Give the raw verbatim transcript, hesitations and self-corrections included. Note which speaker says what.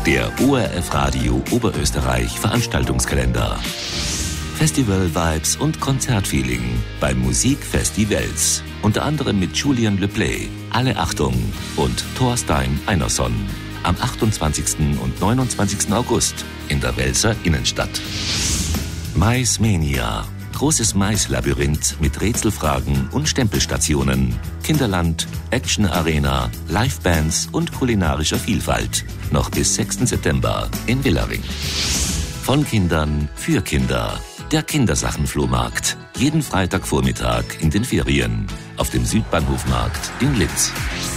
Speaker 1: Der O R F Radio Oberösterreich Veranstaltungskalender. Festival-Vibes und Konzertfeeling beim Musikfestivals. Unter anderem mit Julian Le Play, Alle Achtung und Thorstein Einerson. Am achtundzwanzigsten und neunundzwanzigsten August in der Welser Innenstadt. Maismania. Großes Maislabyrinth mit Rätselfragen und Stempelstationen. Kinderland, Action-Arena, Livebands und kulinarischer Vielfalt. Noch bis sechsten September in Villaring. Von Kindern für Kinder. Der Kindersachenflohmarkt. Jeden Freitagvormittag in den Ferien. Auf dem Südbahnhofmarkt in Linz.